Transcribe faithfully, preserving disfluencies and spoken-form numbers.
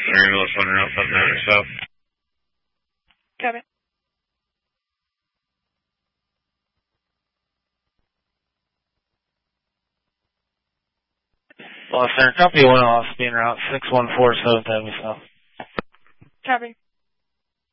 Center ambulance running out something out yourself. Copy. Lost Center, copy one off, being route six one four seventh Avenue South. Copy.